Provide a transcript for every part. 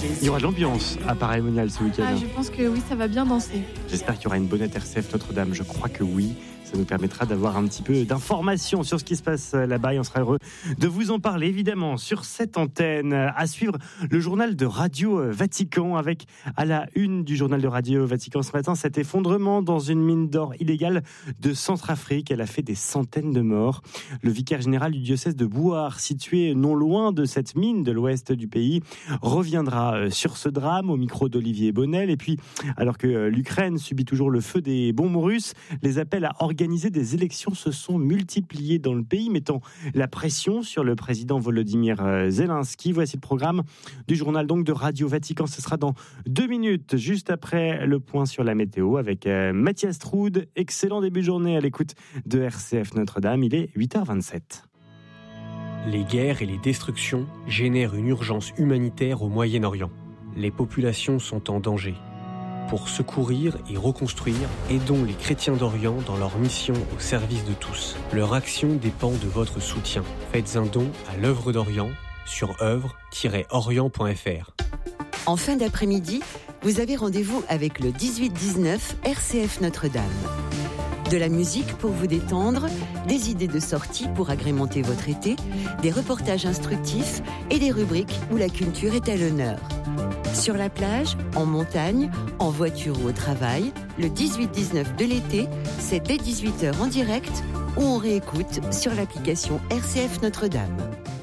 Il y aura de l'ambiance à Paray-Monial ce week-end. Je pense que oui, ça va bien danser. J'espère qu'il y aura une bonnette RCF Notre-Dame. Je crois que oui. Ça nous permettra d'avoir un petit peu d'informations sur ce qui se passe là-bas et on sera heureux de vous en parler évidemment sur cette antenne. À suivre le journal de Radio Vatican avec à la une du journal de Radio Vatican ce matin cet effondrement dans une mine d'or illégale de Centrafrique. Elle a fait des centaines de morts. Le vicaire général du diocèse de Bouar, situé non loin de cette mine de l'ouest du pays, reviendra sur ce drame au micro d'Olivier Bonnel. Et puis, alors que l'Ukraine subit toujours le feu des bombes russes, les appels à organiser des élections se sont multipliés dans le pays, mettant la pression sur le président Volodymyr Zelensky. Voici le programme du journal donc de Radio Vatican. Ce sera dans 2 minutes, juste après le point sur la météo avec Mathias Troud. Excellent début de journée à l'écoute de RCF Notre-Dame. Il est 8h27. Les guerres et les destructions génèrent une urgence humanitaire au Moyen-Orient. Les populations sont en danger. Pour secourir et reconstruire, aidons les chrétiens d'Orient dans leur mission au service de tous. Leur action dépend de votre soutien. Faites un don à l'œuvre d'Orient sur œuvre-orient.fr. En fin d'après-midi, vous avez rendez-vous avec le 18-19 RCF Notre-Dame. De la musique pour vous détendre, des idées de sortie pour agrémenter votre été, des reportages instructifs et des rubriques où la culture est à l'honneur. Sur la plage, en montagne, en voiture ou au travail, le 18-19 de l'été, c'est dès 18h en direct ou on réécoute sur l'application RCF Notre-Dame.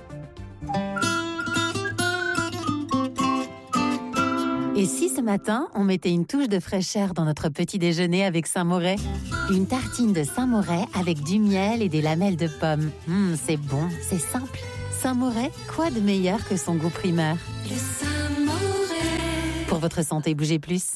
Et si ce matin, on mettait une touche de fraîcheur dans notre petit déjeuner avec Saint-Moret ? Une tartine de Saint-Moret avec du miel et des lamelles de pommes. C'est bon, c'est simple. Saint-Moret, quoi de meilleur que son goût primaire ? Le Saint-Moret. Pour votre santé, bougez plus.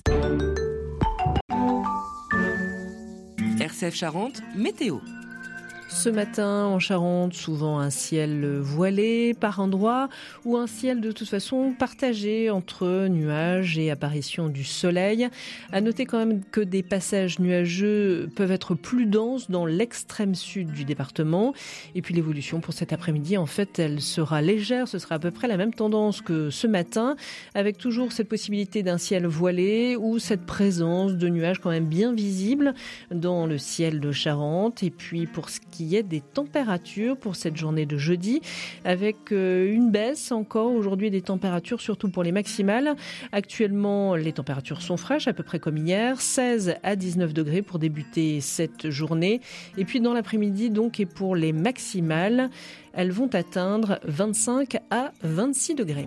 RCF Charente, météo. Ce matin, en Charente, souvent un ciel voilé par endroits ou un ciel de toute façon partagé entre nuages et apparition du soleil. À noter quand même que des passages nuageux peuvent être plus denses dans l'extrême sud du département. Et puis l'évolution pour cet après-midi, en fait, elle sera légère. Ce sera à peu près la même tendance que ce matin, avec toujours cette possibilité d'un ciel voilé ou cette présence de nuages quand même bien visibles dans le ciel de Charente. Et puis pour ce qui est des températures pour cette journée de jeudi, avec une baisse encore aujourd'hui des températures, surtout pour les maximales. Actuellement, les températures sont fraîches, à peu près comme hier, 16 à 19 degrés pour débuter cette journée. Et puis dans l'après-midi, donc, et pour les maximales, elles vont atteindre 25 à 26 degrés.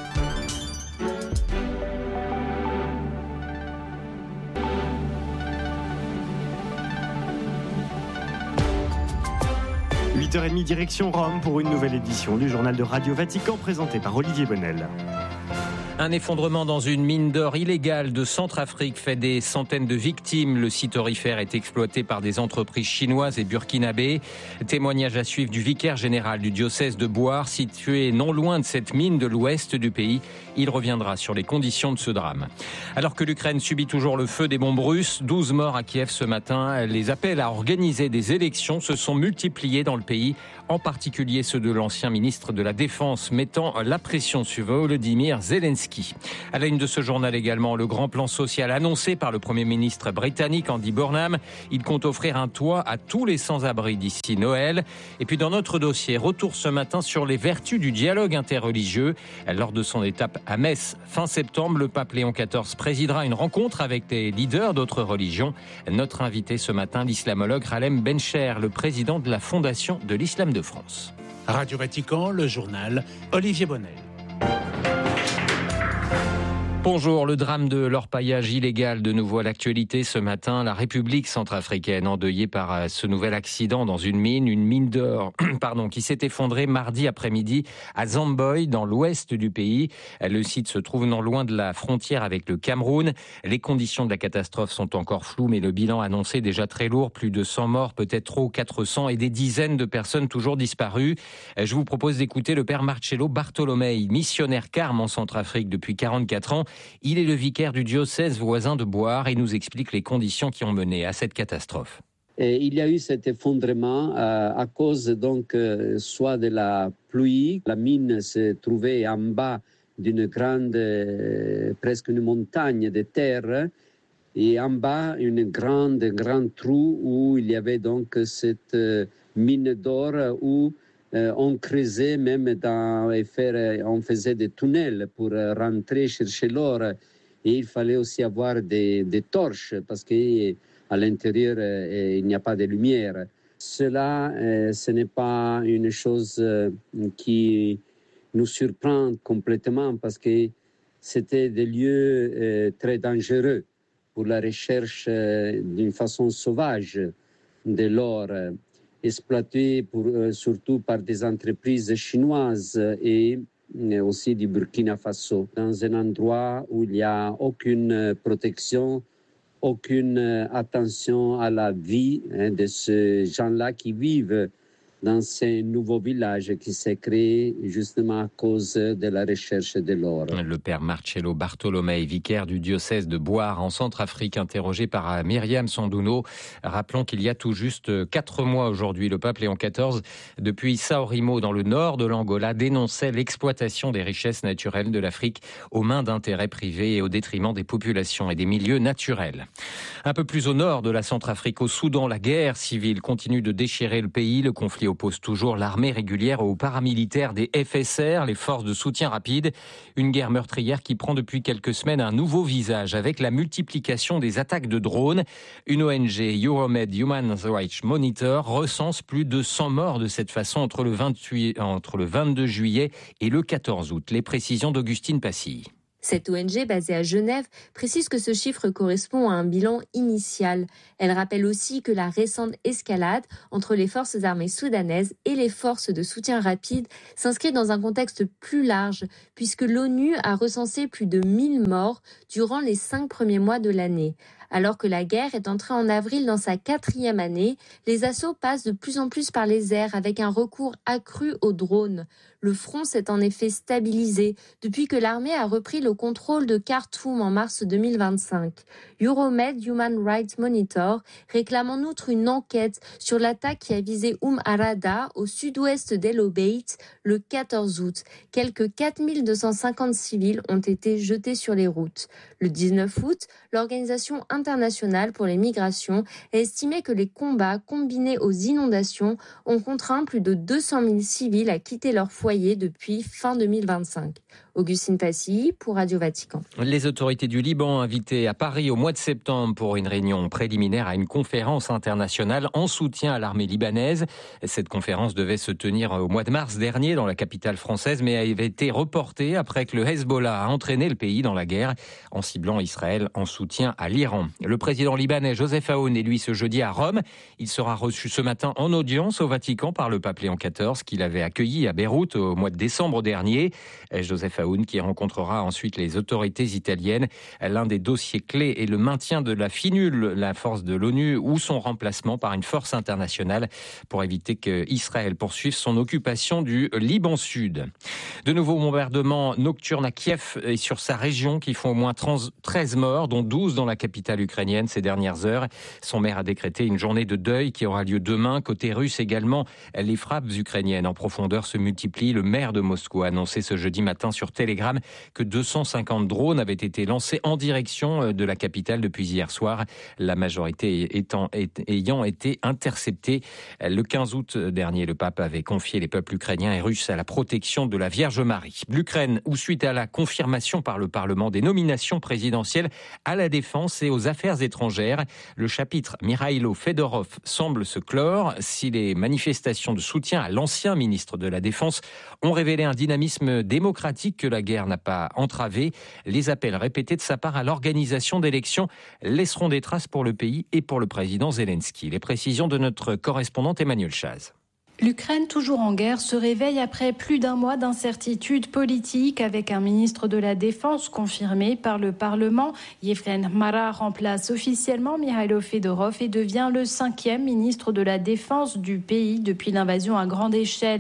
– 8h30 direction Rome pour une nouvelle édition du journal de Radio Vatican présenté par Olivier Bonnel. Un effondrement dans une mine d'or illégale de Centrafrique fait des centaines de victimes. Le site aurifère est exploité par des entreprises chinoises et burkinabées. Témoignage à suivre du vicaire général du diocèse de Bouar, situé non loin de cette mine de l'ouest du pays. Il reviendra sur les conditions de ce drame. Alors que l'Ukraine subit toujours le feu des bombes russes, 12 morts à Kiev ce matin, les appels à organiser des élections se sont multipliés dans le pays, en particulier ceux de l'ancien ministre de la Défense, mettant la pression sur Volodymyr Zelensky. À la une de ce journal également, le grand plan social annoncé par le Premier ministre britannique Andy Burnham. Il compte offrir un toit à tous les sans-abri d'ici Noël. Et puis dans notre dossier, retour ce matin sur les vertus du dialogue interreligieux. Lors de son étape à Metz fin septembre, le pape Léon XIV présidera une rencontre avec des leaders d'autres religions. Notre invité ce matin, l'islamologue Ralem Bencher, le président de la Fondation de l'Islam de France. Radio Vatican, le journal, Olivier Bonnel. Bonjour, le drame de l'orpaillage illégal de nouveau à l'actualité ce matin. La République centrafricaine endeuillée par ce nouvel accident dans une mine d'or, qui s'est effondrée mardi après-midi à Zamboy, dans l'ouest du pays. Le site se trouve non loin de la frontière avec le Cameroun. Les conditions de la catastrophe sont encore floues, mais le bilan annoncé déjà très lourd, plus de 100 morts, peut-être trop 400 et des dizaines de personnes toujours disparues. Je vous propose d'écouter le père Marcello Bartolomei, missionnaire carme en Centrafrique depuis 44 ans. Il est le vicaire du diocèse voisin de Bouar et nous explique les conditions qui ont mené à cette catastrophe. Et il y a eu cet effondrement à cause donc soit de la pluie. La mine se trouvait en bas d'une grande, presque une montagne de terre, et en bas, un grand trou où il y avait donc cette mine d'or où on creusait même on faisait des tunnels pour rentrer chercher l'or. Et il fallait aussi avoir des torches parce qu'à l'intérieur, il n'y a pas de lumière. Cela, ce n'est pas une chose qui nous surprend complètement parce que c'était des lieux très dangereux pour la recherche d'une façon sauvage de l'or, exploité surtout par des entreprises chinoises et aussi du Burkina Faso, dans un endroit où il n'y a aucune protection, aucune attention à la vie de ces gens-là qui vivent dans ces nouveaux villages qui s'est créé justement à cause de la recherche de l'or. Le père Marcello Bartolomei, vicaire du diocèse de Boire en Centrafrique, interrogé par Myriam Sandouno. Rappelons qu'il y a tout juste 4 mois aujourd'hui, le pape Léon XIV, depuis Sao Rimo dans le nord de l'Angola, dénonçait l'exploitation des richesses naturelles de l'Afrique aux mains d'intérêts privés et au détriment des populations et des milieux naturels. Un peu plus au nord de la Centrafrique, au Soudan, la guerre civile continue de déchirer le pays. Le conflit oppose toujours l'armée régulière aux paramilitaires des FSR, les forces de soutien rapide. Une guerre meurtrière qui prend depuis quelques semaines un nouveau visage avec la multiplication des attaques de drones. Une ONG, Euromed Human Rights Monitor, recense plus de 100 morts de cette façon entre le 22 juillet et le 14 août. Les précisions d'Augustine Passy. Cette ONG, basée à Genève, précise que ce chiffre correspond à un bilan initial. Elle rappelle aussi que la récente escalade entre les forces armées soudanaises et les forces de soutien rapide s'inscrit dans un contexte plus large, puisque l'ONU a recensé plus de 1000 morts durant les 5 premiers mois de l'année. Alors que la guerre est entrée en avril dans sa 4e année, les assauts passent de plus en plus par les airs avec un recours accru aux drones. Le front s'est en effet stabilisé depuis que l'armée a repris le contrôle de Khartoum en mars 2025. Euromed Human Rights Monitor réclame en outre une enquête sur l'attaque qui a visé Arada au sud-ouest d'El Obeid le 14 août. Quelques 4250 civils ont été jetés sur les routes. Le 19 août, l'Organisation internationale pour les migrations a estimé que les combats combinés aux inondations ont contraint plus de 200 000 civils à quitter leur foyer depuis fin 2025. Augustine Passy pour Radio Vatican. Les autorités du Liban invitées à Paris au mois de septembre pour une réunion préliminaire à une conférence internationale en soutien à l'armée libanaise. Cette conférence devait se tenir au mois de mars dernier dans la capitale française, mais avait été reportée après que le Hezbollah a entraîné le pays dans la guerre en ciblant Israël en soutien à l'Iran. Le président libanais Joseph Aoun est lui ce jeudi à Rome. Il sera reçu ce matin en audience au Vatican par le pape Léon XIV qu'il avait accueilli à Beyrouth au mois de décembre dernier. Joseph Aoun qui rencontrera ensuite les autorités italiennes. L'un des dossiers clés est le maintien de la FINUL, la force de l'ONU, ou son remplacement par une force internationale pour éviter qu'Israël poursuive son occupation du Liban Sud. De nouveaux bombardements nocturnes à Kiev et sur sa région qui font au moins 13 morts, dont 12 dans la capitale ukrainienne ces dernières heures. Son maire a décrété une journée de deuil qui aura lieu demain. Côté russe également, les frappes ukrainiennes en profondeur se multiplient. Le maire de Moscou a annoncé ce jeudi matin sur Telegram que 250 drones avaient été lancés en direction de la capitale depuis hier soir, la majorité ayant été interceptée. Le 15 août dernier, le pape avait confié les peuples ukrainiens et russes à la protection de la Vierge Marie. L'Ukraine, où suite à la confirmation par le Parlement des nominations présidentielles à la défense et aux affaires étrangères, le chapitre Mikhailo Fedorov semble se clore. Si les manifestations de soutien à l'ancien ministre de la Défense ont révélé un dynamisme démocratique que la guerre n'a pas entravé, les appels répétés de sa part à l'organisation d'élections laisseront des traces pour le pays et pour le président Zelensky. Les précisions de notre correspondante Emmanuel Chaz. L'Ukraine, toujours en guerre, se réveille après plus d'un mois d'incertitude politique avec un ministre de la Défense confirmé par le Parlement. Yevhen Mara remplace officiellement Mikhailo Fedorov et devient le 5e ministre de la Défense du pays depuis l'invasion à grande échelle.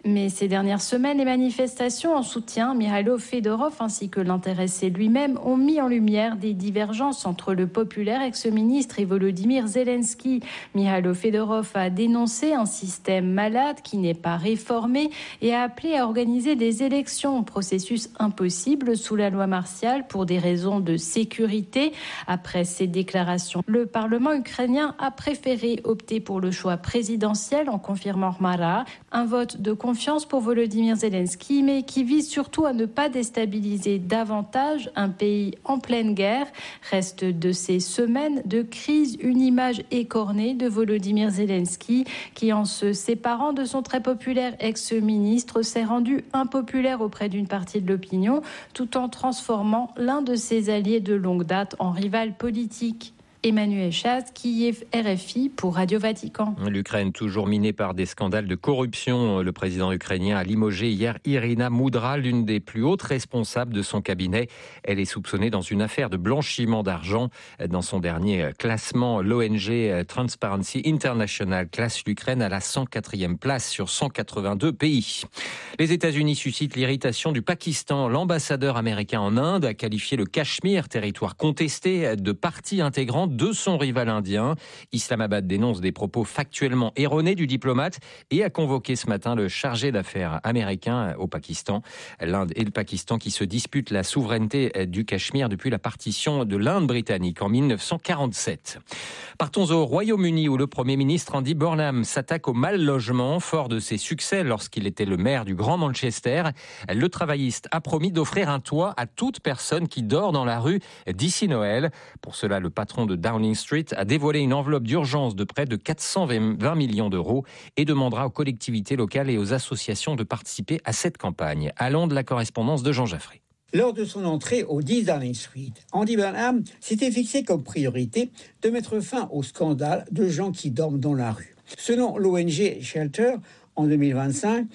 Mais ces dernières semaines, les manifestations en soutien à Mikhailo Fedorov ainsi que l'intéressé lui-même ont mis en lumière des divergences entre le populaire ex-ministre et Volodymyr Zelensky. Mikhailo Fedorov a dénoncé un système malade qui n'est pas réformé et a appelé à organiser des élections, processus impossible sous la loi martiale pour des raisons de sécurité. Après ces déclarations, le Parlement ukrainien a préféré opter pour le choix présidentiel en confirmant Mara, un vote de confiance pour Volodymyr Zelensky, mais qui vise surtout à ne pas déstabiliser davantage un pays en pleine guerre. Reste de ces semaines de crise une image écornée de Volodymyr Zelensky, qui en se séparant de son très populaire ex-ministre s'est rendu impopulaire auprès d'une partie de l'opinion, tout en transformant l'un de ses alliés de longue date en rival politique. Emmanuel Chaz, Kiev, RFI pour Radio Vatican. L'Ukraine toujours minée par des scandales de corruption. Le président ukrainien a limogé hier Irina Moudra, l'une des plus hautes responsables de son cabinet. Elle est soupçonnée dans une affaire de blanchiment d'argent. Dans son dernier classement, l'ONG Transparency International classe l'Ukraine à la 104e place sur 182 pays. Les États-Unis suscitent l'irritation du Pakistan. L'ambassadeur américain en Inde a qualifié le Cachemire, territoire contesté, de partie intégrante de son rival indien. Islamabad dénonce des propos factuellement erronés du diplomate et a convoqué ce matin le chargé d'affaires américain au Pakistan. L'Inde et le Pakistan qui se disputent la souveraineté du Cachemire depuis la partition de l'Inde britannique en 1947. Partons au Royaume-Uni où le Premier ministre Andy Burnham s'attaque au mal logement. Fort de ses succès lorsqu'il était le maire du Grand Manchester, le travailliste a promis d'offrir un toit à toute personne qui dort dans la rue d'ici Noël. Pour cela, le patron de Downing Street a dévoilé une enveloppe d'urgence de près de 420 millions d'euros et demandera aux collectivités locales et aux associations de participer à cette campagne. À Londres, la correspondance de Jean Jaffré. Lors de son entrée au 10 Downing Street, Andy Burnham s'était fixé comme priorité de mettre fin au scandale de gens qui dorment dans la rue. Selon l'ONG Shelter, en 2025,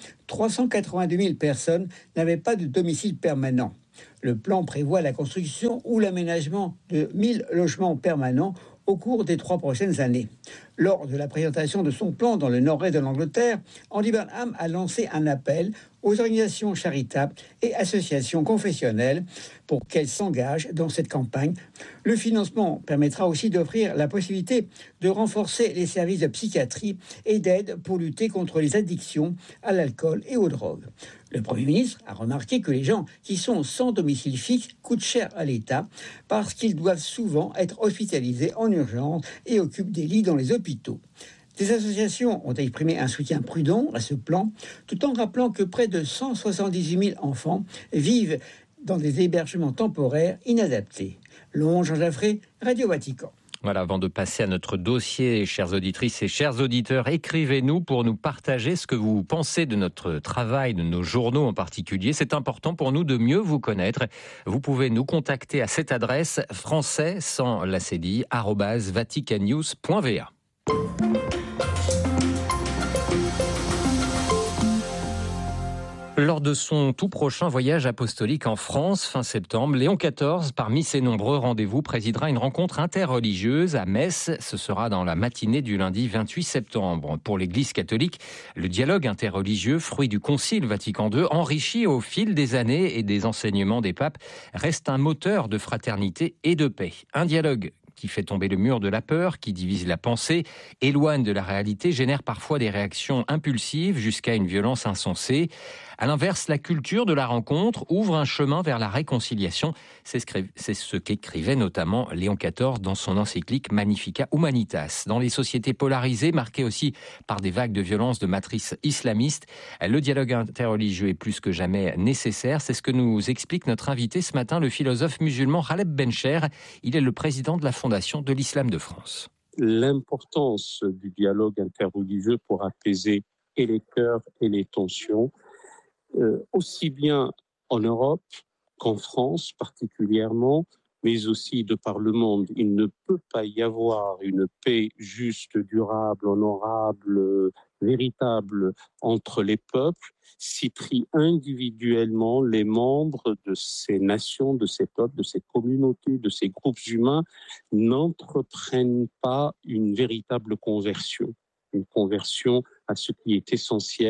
382 000 personnes n'avaient pas de domicile permanent. Le plan prévoit la construction ou l'aménagement de 1000 logements permanents au cours des 3 prochaines années. Lors de la présentation de son plan dans le nord-est de l'Angleterre, Andy Burnham a lancé un appel aux organisations charitables et associations confessionnelles pour qu'elles s'engagent dans cette campagne. Le financement permettra aussi d'offrir la possibilité de renforcer les services de psychiatrie et d'aide pour lutter contre les addictions à l'alcool et aux drogues. Le Premier ministre a remarqué que les gens qui sont sans domicile fixe coûtent cher à l'État parce qu'ils doivent souvent être hospitalisés en urgence et occupent des lits dans les hôpitaux. Des associations ont exprimé un soutien prudent à ce plan, tout en rappelant que près de 178 000 enfants vivent dans des hébergements temporaires inadaptés. Londres, Jean Jaffré, Radio Vatican. Voilà, avant de passer à notre dossier, chères auditrices et chers auditeurs, écrivez-nous pour nous partager ce que vous pensez de notre travail, de nos journaux en particulier. C'est important pour nous de mieux vous connaître. Vous pouvez nous contacter à cette adresse français sans la cédille @vaticannews.va. Lors de son tout prochain voyage apostolique en France, fin septembre, Léon XIV, parmi ses nombreux rendez-vous, présidera une rencontre interreligieuse à Metz. Ce sera dans la matinée du lundi 28 septembre. Pour l'Église catholique, le dialogue interreligieux, fruit du Concile Vatican II, enrichi au fil des années et des enseignements des papes, reste un moteur de fraternité et de paix. Un dialogue qui fait tomber le mur de la peur, qui divise la pensée, éloigne de la réalité, génère parfois des réactions impulsives jusqu'à une violence insensée. À l'inverse, la culture de la rencontre ouvre un chemin vers la réconciliation. C'est ce qu'écrivait notamment Léon XIV dans son encyclique Magnificat Humanitas. Dans les sociétés polarisées, marquées aussi par des vagues de violence de matrice islamiste, le dialogue interreligieux est plus que jamais nécessaire. C'est ce que nous explique notre invité ce matin, le philosophe musulman Khaled Bencher. Il est le président de la Fondation de l'Islam de France. L'importance du dialogue interreligieux pour apaiser et les cœurs et les tensions, aussi bien en Europe qu'en France particulièrement, mais aussi de par le monde. Il ne peut pas y avoir une paix juste, durable, honorable, véritable entre les peuples si individuellement les membres de ces nations, de ces peuples, de ces communautés, de ces groupes humains n'entreprennent pas une véritable conversion. Une conversion à ce qui est essentiel,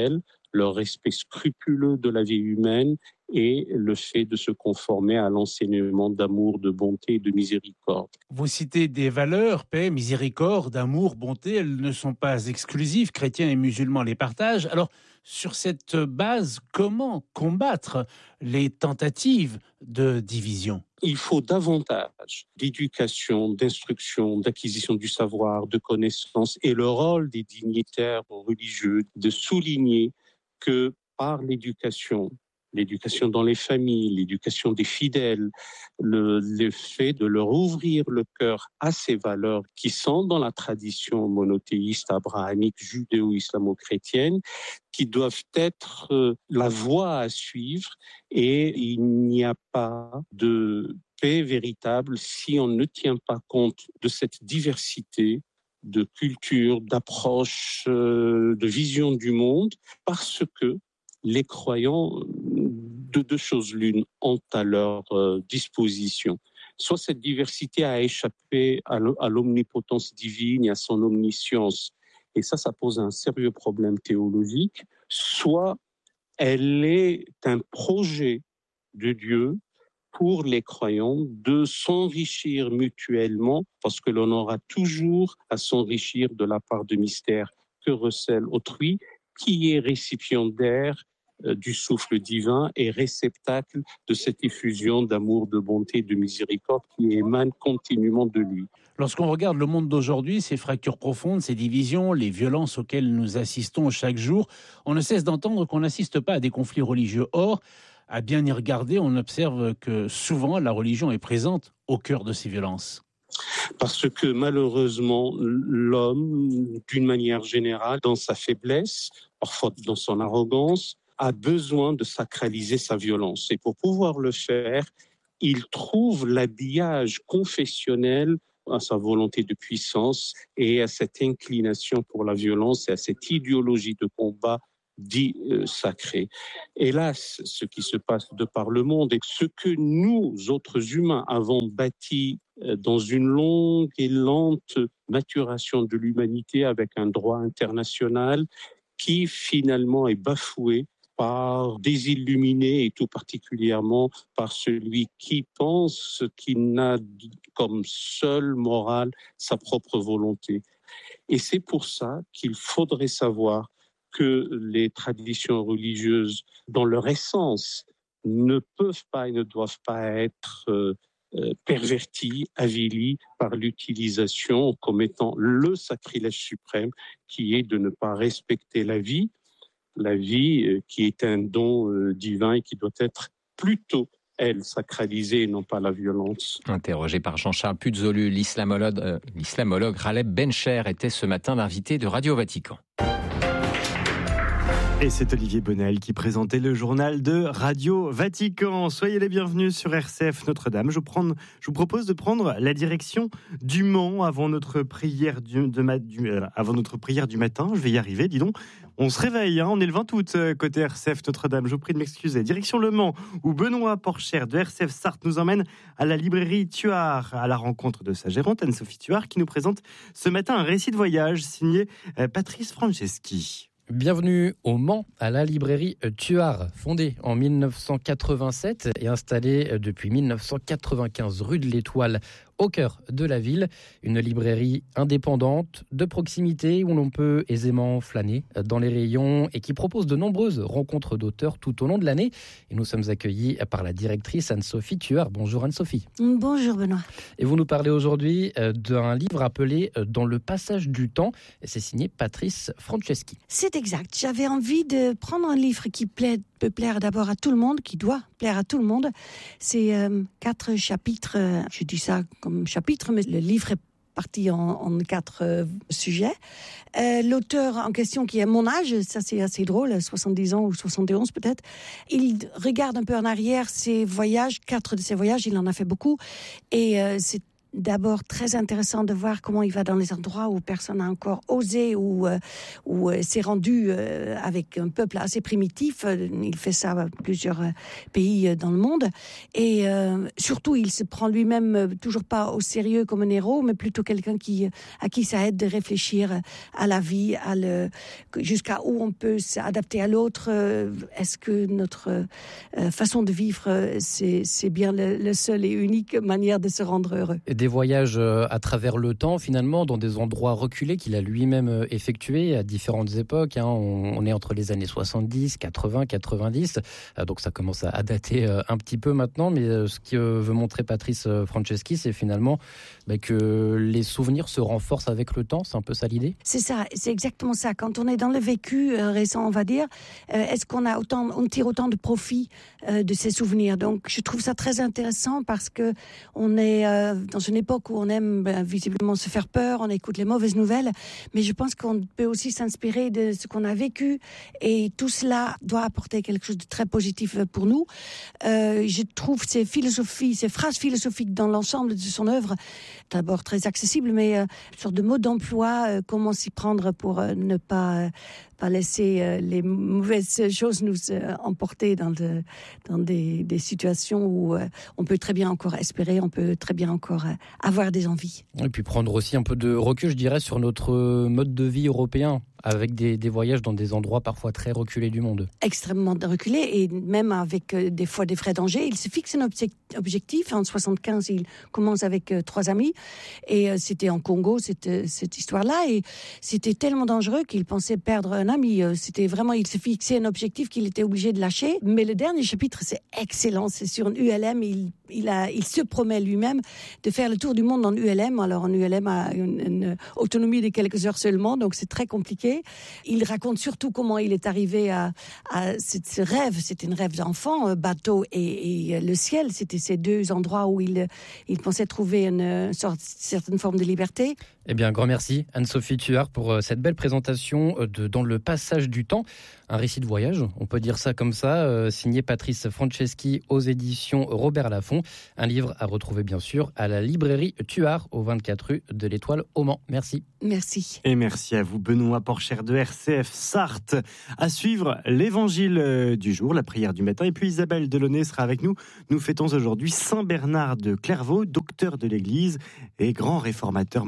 le respect scrupuleux de la vie humaine et le fait de se conformer à l'enseignement d'amour, de bonté et de miséricorde. Vous citez des valeurs, paix, miséricorde, amour, bonté, elles ne sont pas exclusives, chrétiens et musulmans les partagent. Alors, sur cette base, comment combattre les tentatives de division ? Il faut davantage d'éducation, d'instruction, d'acquisition du savoir, de connaissances et le rôle des dignitaires religieux de souligner que par l'éducation dans les familles, l'éducation des fidèles, le fait de leur ouvrir le cœur à ces valeurs qui sont dans la tradition monothéiste, abrahamique, judéo-islamo-chrétienne, qui doivent être la voie à suivre, et il n'y a pas de paix véritable si on ne tient pas compte de cette diversité de culture, d'approche, de vision du monde, parce que les croyants, de deux choses l'une, ont à leur disposition. Soit cette diversité a échappé à l'omnipotence divine et à son omniscience, et ça pose un sérieux problème théologique, soit elle est un projet de Dieu pour les croyants de s'enrichir mutuellement, parce que l'on aura toujours à s'enrichir de la part de mystères que recèle autrui, qui est récipiendaire du souffle divin et réceptacle de cette effusion d'amour, de bonté et de miséricorde qui émane continuellement de lui. Lorsqu'on regarde le monde d'aujourd'hui, ces fractures profondes, ces divisions, les violences auxquelles nous assistons chaque jour, on ne cesse d'entendre qu'on n'assiste pas à des conflits religieux. Or, à bien y regarder, on observe que souvent la religion est présente au cœur de ces violences. Parce que malheureusement, l'homme, d'une manière générale, dans sa faiblesse, parfois dans son arrogance, a besoin de sacraliser sa violence. Et pour pouvoir le faire, il trouve l'habillage confessionnel à sa volonté de puissance et à cette inclination pour la violence et à cette idéologie de combat dit sacré. Hélas, ce qui se passe de par le monde et ce que nous, autres humains, avons bâti dans une longue et lente maturation de l'humanité avec un droit international qui finalement est bafoué par des illuminés et tout particulièrement par celui qui pense qu'il n'a comme seule morale sa propre volonté. Et c'est pour ça qu'il faudrait savoir que les traditions religieuses, dans leur essence, ne peuvent pas et ne doivent pas être perverties, avilies par l'utilisation comme étant le sacrilège suprême qui est de ne pas respecter la vie qui est un don divin et qui doit être plutôt, elle, sacralisée et non pas la violence. Interrogé par Jean-Charles Puzolu, l'islamologue Raleb Bencher était ce matin l'invité de Radio Vatican. Et c'est Olivier Bonnel qui présentait le journal de Radio Vatican. Soyez les bienvenus sur RCF Notre-Dame. Je vous propose de prendre la direction du Mans avant notre prière du matin. Je vais y arriver, dis donc. On se réveille, on est le 20 août côté RCF Notre-Dame. Je vous prie de m'excuser. Direction Le Mans, où Benoît Porcher de RCF Sarthe nous emmène à la librairie Tuard, à la rencontre de sa gérante Anne-Sophie Tuard, qui nous présente ce matin un récit de voyage signé Patrice Franceschi. Bienvenue au Mans, à la librairie Tuard, fondée en 1987 et installée depuis 1995 rue de l'Étoile, au cœur de la ville. Une librairie indépendante, de proximité, où l'on peut aisément flâner dans les rayons et qui propose de nombreuses rencontres d'auteurs tout au long de l'année. Et nous sommes accueillis par la directrice Anne-Sophie Tuard. Bonjour Anne-Sophie. Bonjour Benoît. Et vous nous parlez aujourd'hui d'un livre appelé Dans le passage du temps. C'est signé Patrice Franceschi. C'est exact. J'avais envie de prendre un livre qui peut plaire d'abord à tout le monde, qui doit plaire à tout le monde. C'est 4 chapitres. Je dis ça comme chapitre, mais le livre est parti en 4 sujets. L'auteur en question, qui est mon âge, ça c'est assez drôle, 70 ans ou 71 peut-être, il regarde un peu en arrière ses voyages, 4 de ses voyages, il en a fait beaucoup, et c'est d'abord très intéressant de voir comment il va dans les endroits où personne n'a encore osé, où s'est rendu avec un peuple assez primitif. Il fait ça dans plusieurs pays dans le monde. Et surtout, il se prend lui-même toujours pas au sérieux comme un héros, mais plutôt quelqu'un à qui ça aide de réfléchir à la vie, jusqu'à où on peut s'adapter à l'autre. Est-ce que notre façon de vivre, c'est bien le seul et unique manière de se rendre heureux? Des voyages à travers le temps, finalement, dans des endroits reculés qu'il a lui-même effectués à différentes époques. On est entre les années 70, 80, 90. Donc ça commence à dater un petit peu maintenant. Mais ce que veut montrer Patrice Franceschi, c'est finalement que les souvenirs se renforcent avec le temps. C'est un peu ça l'idée? C'est ça, c'est exactement ça. Quand on est dans le vécu récent, on va dire, est-ce qu'on tire autant de profit de ces souvenirs? Donc je trouve ça très intéressant parce que on est dans une époque où on aime visiblement se faire peur, on écoute les mauvaises nouvelles, mais je pense qu'on peut aussi s'inspirer de ce qu'on a vécu et tout cela doit apporter quelque chose de très positif pour nous. Je trouve ces phrases philosophiques dans l'ensemble de son œuvre, d'abord très accessible, mais une sorte de mode d'emploi, comment s'y prendre pour ne pas laisser les mauvaises choses nous emporter dans des situations où on peut très bien encore espérer, on peut très bien encore avoir des envies. Et puis prendre aussi un peu de recul, je dirais, sur notre mode de vie européen, avec des voyages dans des endroits parfois très reculés du monde. Extrêmement reculés, et même avec des fois des vrais dangers. Il se fixe un objectif. En 75, il commence avec 3 amis, et c'était en Congo, cette histoire-là, et c'était tellement dangereux qu'il pensait perdre un ami. C'était vraiment, il se fixait un objectif qu'il était obligé de lâcher. Mais le dernier chapitre, c'est excellent. C'est sur une ULM. Il se promet lui-même de faire le tour du monde en ULM. Alors, en ULM a une autonomie de quelques heures seulement, donc c'est très compliqué. Il raconte surtout comment il est arrivé à ce rêve. C'était un rêve d'enfant, bateau et le ciel. C'était ces deux endroits où il pensait trouver une certaine forme de liberté. Eh bien, grand merci Anne-Sophie Thuard pour cette belle présentation Dans le passage du temps. Un récit de voyage, on peut dire ça comme ça, signé Patrice Franceschi aux éditions Robert Laffont. Un livre à retrouver bien sûr à la librairie Thuard, au 24 rue de l'Étoile au Mans. Merci. Merci. Et merci à vous Benoît Porcher de RCF Sarthe. À suivre l'évangile du jour, la prière du matin. Et puis Isabelle Delaunay sera avec nous. Nous fêtons aujourd'hui Saint Bernard de Clairvaux, docteur de l'Église et grand réformateur.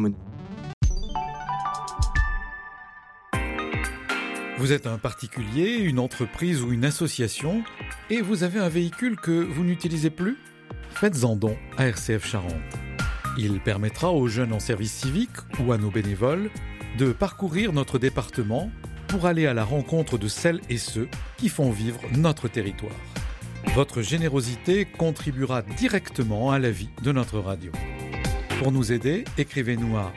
Vous êtes un particulier, une entreprise ou une association et vous avez un véhicule que vous n'utilisez plus? Faites-en don à RCF Charente. Il permettra aux jeunes en service civique ou à nos bénévoles de parcourir notre département pour aller à la rencontre de celles et ceux qui font vivre notre territoire. Votre générosité contribuera directement à la vie de notre radio. Pour nous aider, écrivez-nous à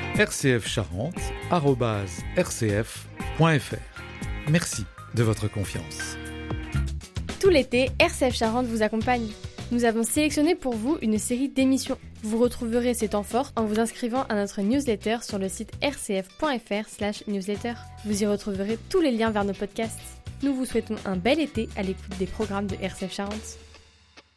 rcfcharente@rcf.fr. Merci de votre confiance. Tout l'été, RCF Charente vous accompagne. Nous avons sélectionné pour vous une série d'émissions. Vous retrouverez ces temps forts en vous inscrivant à notre newsletter sur le site rcf.fr/newsletter. Vous y retrouverez tous les liens vers nos podcasts. Nous vous souhaitons un bel été à l'écoute des programmes de RCF Charente.